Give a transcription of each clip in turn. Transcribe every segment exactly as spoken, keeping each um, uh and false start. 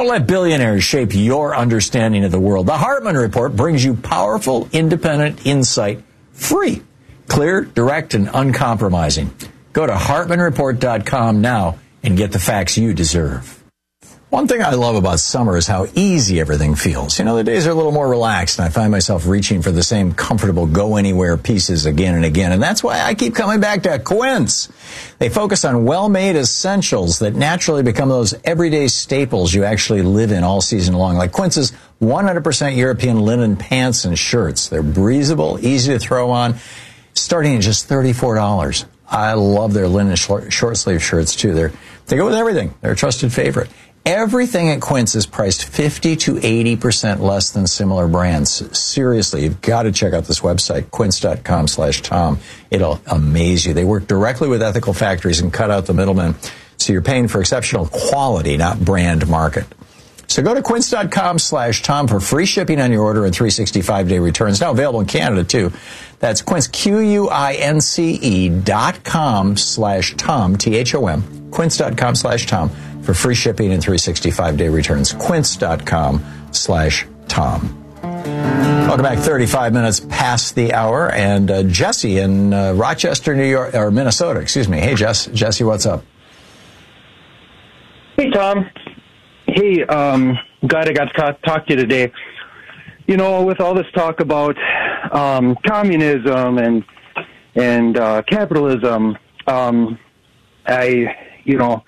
Don't let billionaires shape your understanding of the world. The Hartman Report brings you powerful, independent insight, free, clear, direct, and uncompromising. Go to hartman report dot com now and get the facts you deserve. One thing I love about summer is how easy everything feels. You know, the days are a little more relaxed, and I find myself reaching for the same comfortable go-anywhere pieces again and again. And that's why I keep coming back to Quince. They focus on well-made essentials that naturally become those everyday staples you actually live in all season long, like Quince's one hundred percent European linen pants and shirts. They're breathable, easy to throw on, starting at just thirty-four dollars. I love their linen short, short sleeve shirts, too. They're, they go with everything. They're a trusted favorite. Everything at Quince is priced fifty to eighty percent less than similar brands. Seriously, you've got to check out this website, quince dot com slash Tom. It'll amaze you. They work directly with ethical factories and cut out the middlemen, so you're paying for exceptional quality, not brand market. So go to quince dot com slash Tom for free shipping on your order and three hundred sixty-five day returns. Now available in Canada, too. That's Quince, Q U I N C E dot com slash Tom, T H O M, quince dot com slash Tom. For free shipping and three hundred sixty-five day returns, quince dot com slash Tom. Welcome back, thirty-five minutes past the hour, and uh, Jesse in uh, Rochester, New York, or Minnesota, excuse me. Hey, Jess, Jesse, what's up? Hey, Tom. Hey, um, glad I got to talk, talk to you today. You know, with all this talk about um, communism and and uh, capitalism, um, I, you know,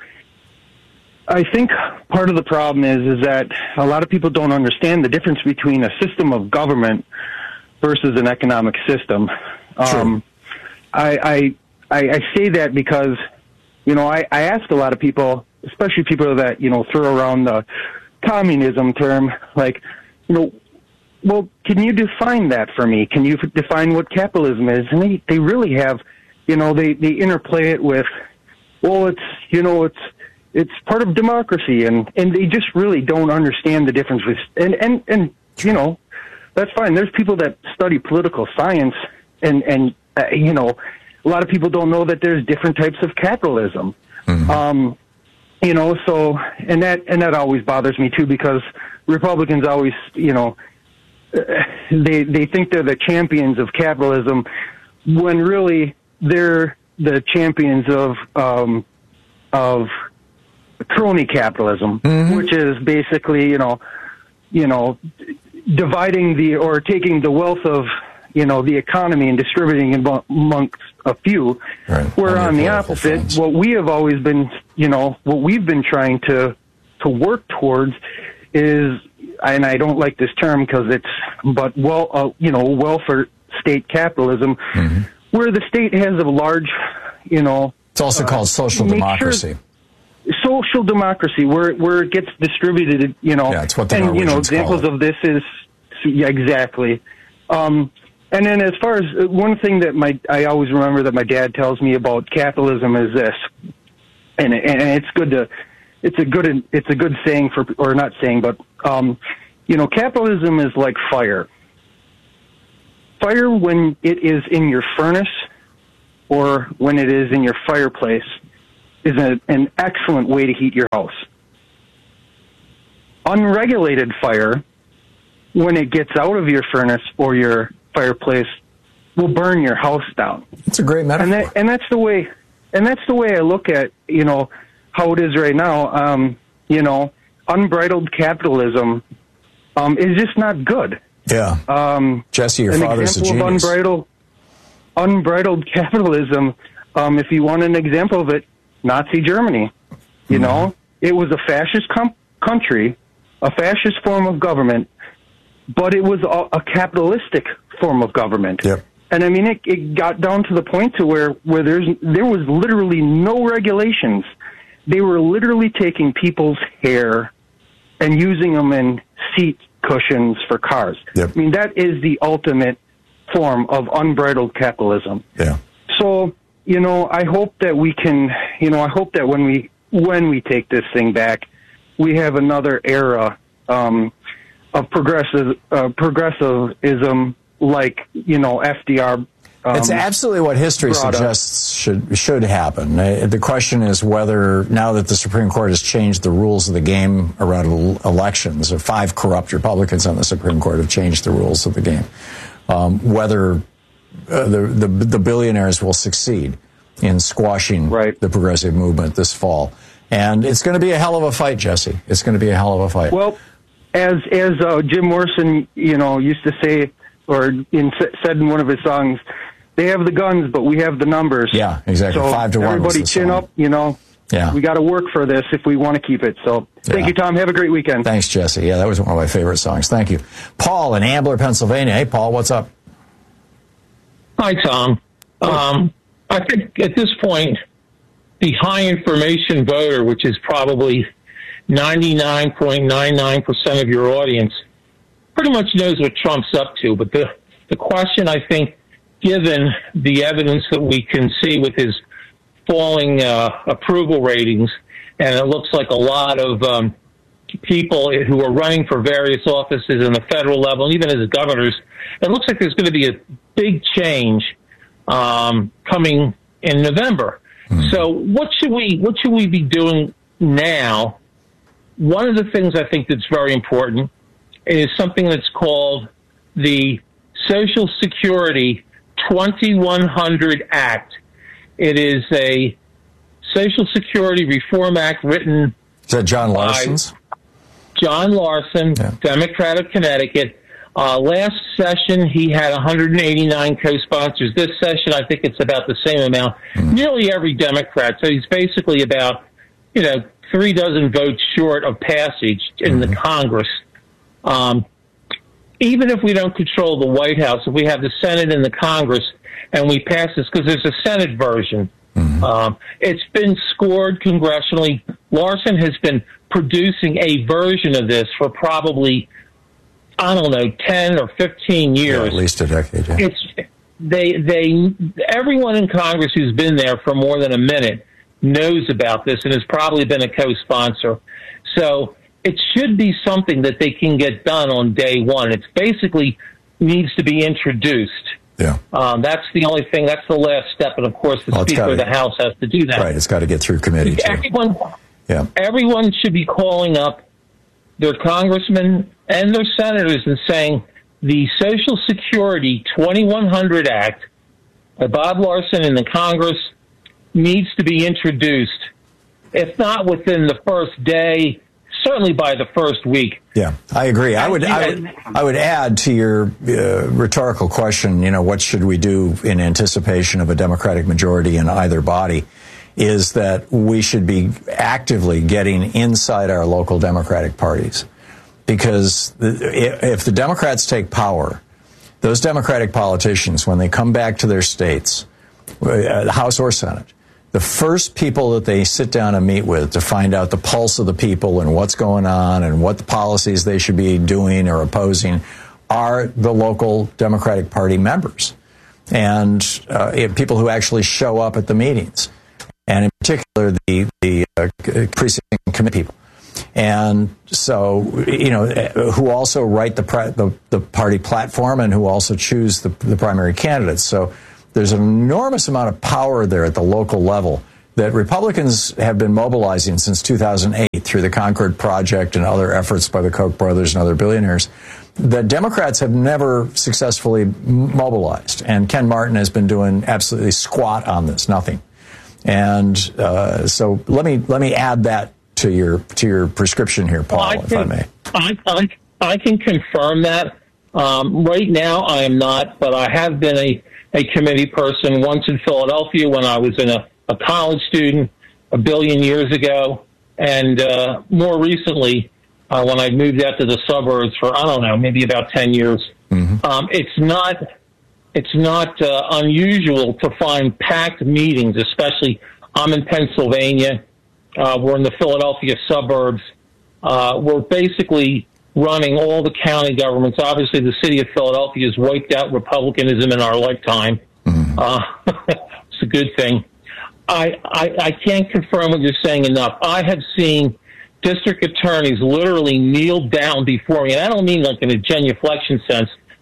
I think part of the problem is is that a lot of people don't understand the difference between a system of government versus an economic system. Um, I, I I say that because, you know, I, I ask a lot of people, especially people that, you know, throw around the communism term, like, you know, well, can you define that for me? Can you define what capitalism is? And they, they really have, you know, they, they interplay it with, well, it's, you know, it's, it's part of democracy, and, and they just really don't understand the difference with, and, and, and, you know, that's fine. There's people that study political science, and, and, uh, you know, a lot of people don't know that there's different types of capitalism. Mm-hmm. Um, you know, so, and that, and that always bothers me too, because Republicans always, you know, they, they think they're the champions of capitalism when really they're the champions of, um, of, crony capitalism, mm-hmm. which is basically, you know, you know, dividing the or taking the wealth of, you know, the economy and distributing it amongst a few. Right. Where on the opposite, friends. What we have always been, you know, what we've been trying to to work towards is, and I don't like this term because it's, but well, uh, you know, welfare state capitalism, mm-hmm. where the state has a large, you know, it's also uh, called social democracy. Sure, social democracy, where where it gets distributed, you know, yeah, it's what the and you know, examples of this is, yeah, exactly. Um, and then as far as uh, one thing that my I always remember that my dad tells me about capitalism is this, and and it's good to, it's a good it's a good saying for, or not saying, but um, you know, capitalism is like fire. Fire when it is in your furnace, or when it is in your fireplace, is a, an excellent way to heat your house. Unregulated fire, when it gets out of your furnace or your fireplace, will burn your house down. That's a great metaphor. And, that, and that's the way, and that's the way I look at, you know, how it is right now. Um, you know, unbridled capitalism um, is just not good. Yeah. Um, Jesse, your father's a genius. An example of unbridled, unbridled capitalism, um, if you want an example of it, Nazi Germany, you mm-hmm. know, it was a fascist com- country, a fascist form of government, but it was a, a capitalistic form of government. Yep. And I mean, it, it got down to the point to where, where there's, there was literally no regulations. They were literally taking people's hair and using them in seat cushions for cars. Yep. I mean, that is the ultimate form of unbridled capitalism. Yeah. So, you know, I hope that we can, you know, I hope that when we when we take this thing back, we have another era um, of progressive uh, progressivism, like, you know, F D R um, it's absolutely what history suggests should should happen. Uh, the question is whether, now that the Supreme Court has changed the rules of the game around elections, or five corrupt Republicans on the Supreme Court have changed the rules of the game, um, whether uh, the, the the billionaires will succeed in squashing right. the progressive movement this fall. And it's going to be a hell of a fight, Jesse. It's going to be a hell of a fight. Well, as as uh, Jim Morrison, you know, used to say, or in, said in one of his songs, they have the guns, but we have the numbers. Yeah, exactly. So Five to one. Everybody chin song. up, you know. Yeah. We got to work for this if we want to keep it. So thank yeah. you, Tom. Have a great weekend. Thanks, Jesse. Yeah, that was one of my favorite songs. Thank you. Paul in Ambler, Pennsylvania. Hey, Paul, what's up? Hi, Tom. Um, I think at this point, the high information voter, which is probably ninety-nine point nine nine percent of your audience, pretty much knows what Trump's up to. But the, the question, I think, given the evidence that we can see with his falling uh, approval ratings, and it looks like a lot of um, people who are running for various offices in the federal level, and even as governors, it looks like there's going to be a big change um, coming in November. Mm-hmm. So what should we what should we be doing now? One of the things I think that's very important is something that's called the Social Security twenty-one hundred Act. It is a Social Security Reform Act written Is that John Larson's? John Larson, yeah. Democrat of Connecticut. Uh, last session, he had one hundred eighty-nine co-sponsors. This session, I think it's about the same amount. Mm. Nearly every Democrat. So he's basically about, you know, three dozen votes short of passage in mm-hmm. the Congress. Um, even if we don't control the White House, if we have the Senate and the Congress and we pass this, because there's a Senate version, mm-hmm. um, it's been scored congressionally. Larson has been producing a version of this for probably, I don't know, ten or fifteen years. Yeah, at least a decade. Yeah. It's they they everyone in Congress who's been there for more than a minute knows about this and has probably been a co-sponsor. So it should be something that they can get done on day one. It's basically needs to be introduced. Yeah. Um, that's the only thing. That's the last step, and of course, the well, Speaker gotta, of the House has to do that. Right. It's got to get through committee. Everyone. Too. Yeah. Everyone should be calling up their congressmen and their senators and saying the Social Security twenty-one hundred Act by Bob Larson in the Congress needs to be introduced, if not within the first day, certainly by the first week. Yeah, I agree. I would, I would, I would add to your uh, rhetorical question, you know, what should we do in anticipation of a Democratic majority in either body, is that we should be actively getting inside our local Democratic parties. Because if the Democrats take power, those Democratic politicians, when they come back to their states, uh, House or Senate, the first people that they sit down and meet with to find out the pulse of the people and what's going on and what the policies they should be doing or opposing are the local Democratic Party members and uh, people who actually show up at the meetings, and in particular the, the uh, precinct committee people. And so, you know, who also write the, the, the party platform and who also choose the, the primary candidates. So there's an enormous amount of power there at the local level that Republicans have been mobilizing since two thousand eight through the Concord Project and other efforts by the Koch brothers and other billionaires that Democrats have never successfully mobilized. And Ken Martin has been doing absolutely squat on this, nothing. And uh, so let me let me add that to your to your prescription here, Paul, well, I if can, I may. I, I, I can confirm that. Um, right now, I am not, but I have been a a committee person once in Philadelphia when I was in a, a college student a billion years ago, and uh, more recently uh, when I moved out to the suburbs for, I don't know, maybe about ten years. Mm-hmm. Um, it's not it's not uh, unusual to find packed meetings, especially I'm in Pennsylvania. Uh, we're in the Philadelphia suburbs. Uh, we're basically running all the county governments. Obviously, the city of Philadelphia has wiped out republicanism in our lifetime. Mm-hmm. Uh, it's a good thing. I, I, I can't confirm what you're saying enough. I have seen district attorneys literally kneel down before me, and I don't mean like in a genuflection sense.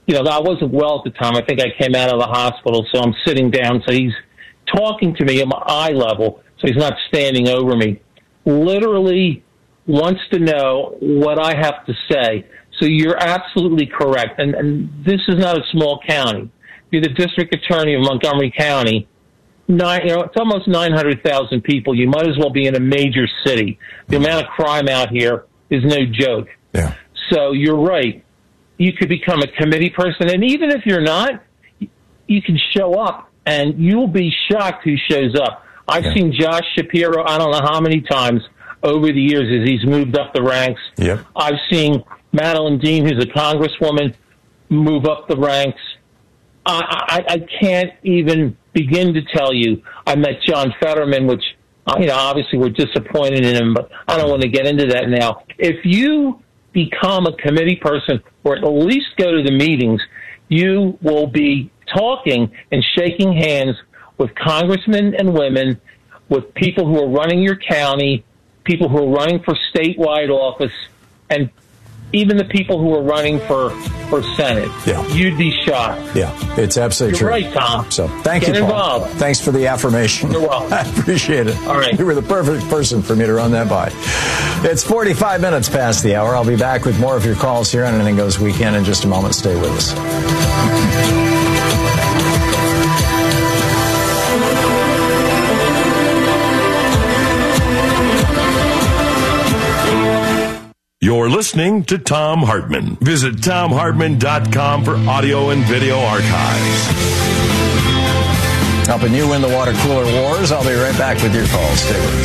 you know, I wasn't well at the time. I think I came out of the hospital, so I'm sitting down. So he's talking to me at my eye level, so he's not standing over me. Literally wants to know what I have to say. So you're absolutely correct. And, and this is not a small county. You're the district attorney of Montgomery County. Nine, you know, it's almost nine hundred thousand people. You might as well be in a major city. The amount of crime out here is no joke. Yeah. So you're right. You could become a committee person. And even if you're not, you can show up, and you'll be shocked who shows up. I've yeah. seen Josh Shapiro, I don't know how many times over the years as he's moved up the ranks. Yep. I've seen Madeline Dean, who's a congresswoman, move up the ranks. I, I, I can't even begin to tell you. I met John Fetterman, which, you know, obviously we're disappointed in him, but I don't want to get into that now. If you become a committee person, or at least go to the meetings, you will be talking and shaking hands with congressmen and women, with people who are running your county, people who are running for statewide office, and even the people who are running for, for Senate. Yeah. You'd be shocked. Yeah, it's absolutely You're true. You're right, Tom. So thank Get you, Paul. involved. Thanks for the affirmation. You're welcome. I appreciate it. All right. You were the perfect person for me to run that by. It's forty-five minutes past the hour. I'll be back with more of your calls here on Anything Goes Weekend in just a moment. Stay with us. You're listening to Thom Hartmann. Visit Thom Hartmann dot com for audio and video archives. Helping you win the water cooler wars. I'll be right back with your calls. Stay with us.